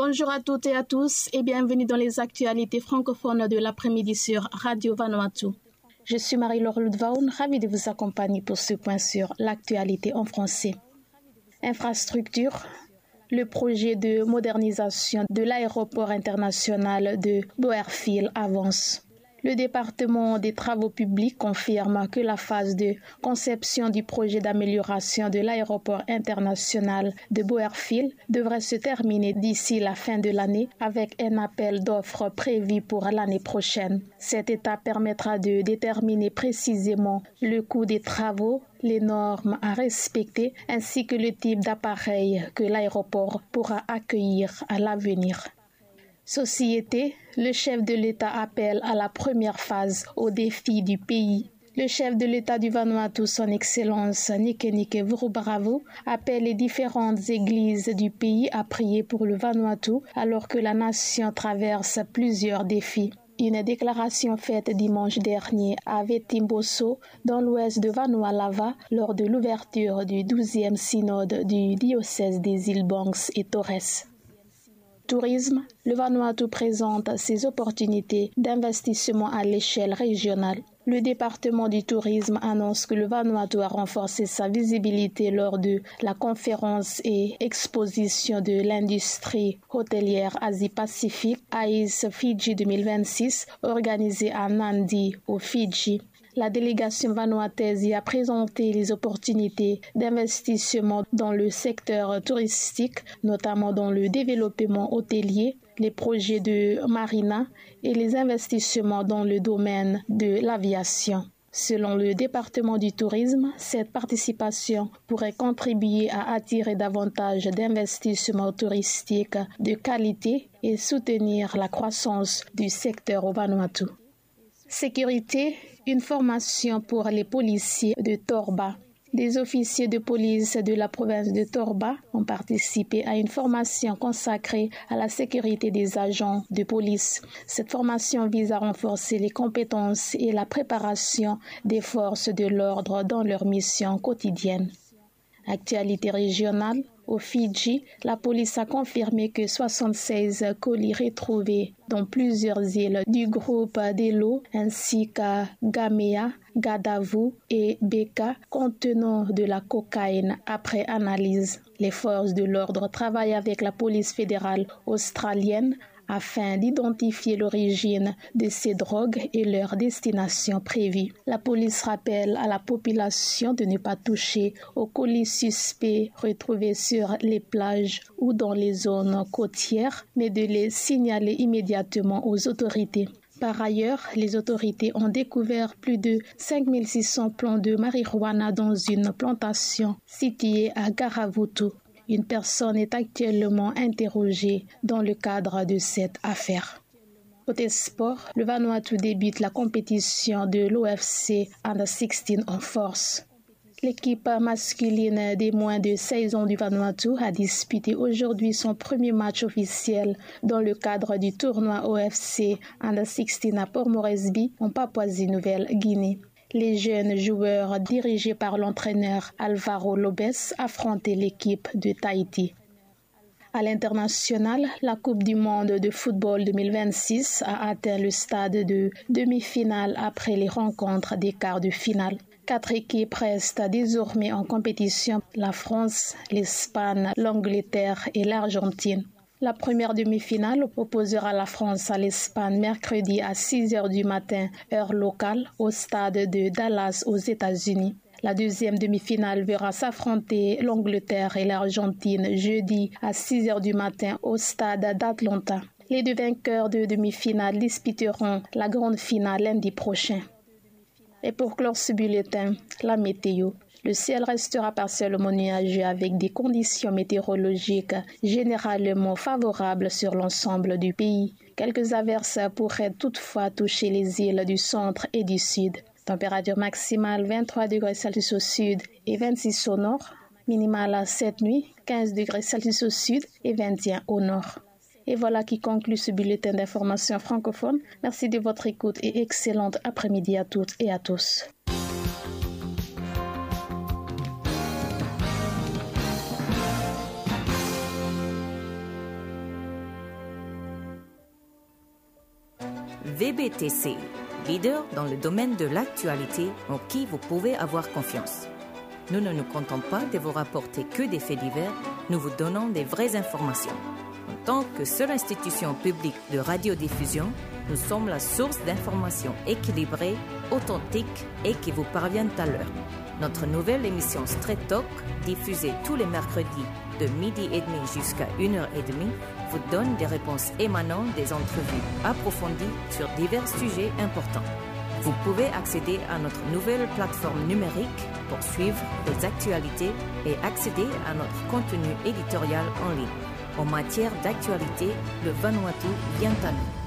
Bonjour à toutes et à tous et bienvenue dans les actualités francophones de l'après-midi sur Radio Vanuatu. Je suis Marie-Laure Ludvaun, ravie de vous accompagner pour ce point sur l'actualité en français. Infrastructure. Le projet de modernisation de l'aéroport international de Boerfield avance. Le département des travaux publics confirme que la phase de conception du projet d'amélioration de l'aéroport international de Boerfield devrait se terminer d'ici la fin de l'année avec un appel d'offres prévu pour l'année prochaine. Cette étape permettra de déterminer précisément le coût des travaux, les normes à respecter ainsi que le type d'appareil que l'aéroport pourra accueillir à l'avenir. Société, le chef de l'État appelle à la première phase aux défis du pays. Le chef de l'État du Vanuatu, son Excellence Nikenike Vurubaravu, appelle les différentes églises du pays à prier pour le Vanuatu alors que la nation traverse plusieurs défis. Une déclaration faite dimanche dernier à Vetimboso, dans l'ouest de Vanuatu, lors de l'ouverture du 12e synode du diocèse des îles Banks et Torres. Tourisme, le Vanuatu présente ses opportunités d'investissement à l'échelle régionale. Le département du tourisme annonce que le Vanuatu a renforcé sa visibilité lors de la conférence et exposition de l'industrie hôtelière Asie-Pacifique AIS Fidji 2026 organisée à Nadi, au Fidji. La délégation vanuataise y a présenté les opportunités d'investissement dans le secteur touristique, notamment dans le développement hôtelier, les projets de marina et les investissements dans le domaine de l'aviation. Selon le département du tourisme, cette participation pourrait contribuer à attirer davantage d'investissements touristiques de qualité et soutenir la croissance du secteur au Vanuatu. Sécurité, une formation pour les policiers de Torba. Des officiers de police de la province de Torba ont participé à une formation consacrée à la sécurité des agents de police. Cette formation vise à renforcer les compétences et la préparation des forces de l'ordre dans leur mission quotidienne. Actualité régionale. Au Fidji, la police a confirmé que 76 colis retrouvés dans plusieurs îles du groupe d'Elo ainsi qu'à Gamea, Gadavu et Beka contenant de la cocaïne après analyse. Les forces de l'ordre travaillent avec la police fédérale australienne afin d'identifier l'origine de ces drogues et leur destination prévue. La police rappelle à la population de ne pas toucher aux colis suspects retrouvés sur les plages ou dans les zones côtières, mais de les signaler immédiatement aux autorités. Par ailleurs, les autorités ont découvert plus de 5600 plants de marijuana dans une plantation située à Garavutu. Une personne est actuellement interrogée dans le cadre de cette affaire. Côté sport, le Vanuatu débute la compétition de l'OFC Under 16 en force. L'équipe masculine des moins de 16 ans du Vanuatu a disputé aujourd'hui son premier match officiel dans le cadre du tournoi OFC Under 16 à Port Moresby en Papouasie-Nouvelle-Guinée. Les jeunes joueurs dirigés par l'entraîneur Alvaro Lopez affrontaient l'équipe de Tahiti. À l'international, la Coupe du monde de football 2026 a atteint le stade de demi-finale après les rencontres des quarts de finale. 4 équipes restent désormais en compétition: la France, l'Espagne, l'Angleterre et l'Argentine. La première demi-finale opposera la France à l'Espagne mercredi à 6h du matin, heure locale, au stade de Dallas aux États-Unis. La deuxième demi-finale verra s'affronter l'Angleterre et l'Argentine jeudi à 6h du matin au stade d'Atlanta. Les deux vainqueurs de demi-finale disputeront la grande finale lundi prochain. Et pour clore ce bulletin, la météo. Le ciel restera partiellement nuageux avec des conditions météorologiques généralement favorables sur l'ensemble du pays. Quelques averses pourraient toutefois toucher les îles du centre et du sud. Température maximale 23 degrés Celsius au sud et 26 au nord. Minimale cette nuit 15 degrés Celsius au sud et 21 au nord. Et voilà qui conclut ce bulletin d'information francophone. Merci de votre écoute et excellente après-midi à toutes et à tous. VBTC, leader dans le domaine de l'actualité en qui vous pouvez avoir confiance. Nous ne nous contentons pas de vous rapporter que des faits divers, nous vous donnons des vraies informations. En tant que seule institution publique de radiodiffusion, nous sommes la source d'informations équilibrées, authentiques et qui vous parviennent à l'heure. Notre nouvelle émission Straight Talk, diffusée tous les mercredis de 12h30 jusqu'à 1h30, vous donne des réponses émanant des entrevues approfondies sur divers sujets importants. Vous pouvez accéder à notre nouvelle plateforme numérique pour suivre les actualités et accéder à notre contenu éditorial en ligne. En matière d'actualité, le Vanuatu vient à nous.